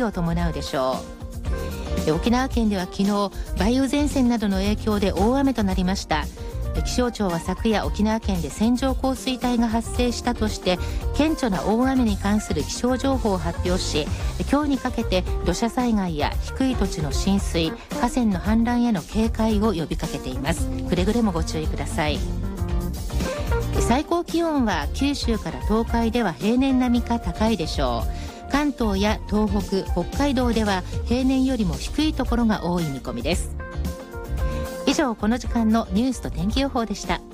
雷を伴うでしょう。沖縄県では昨日梅雨前線などの影響で大雨となりました。気象庁は昨夜沖縄県で線状降水帯が発生したとして顕著な大雨に関する気象情報を発表し、今日にかけて土砂災害や低い土地の浸水、河川の氾濫への警戒を呼びかけています。くれぐれもご注意ください。最高気温は九州から東海では平年並みか高いでしょう。関東や東北、北海道では平年よりも低いところが多い見込みです。以上、この時間のニュースと天気予報でした。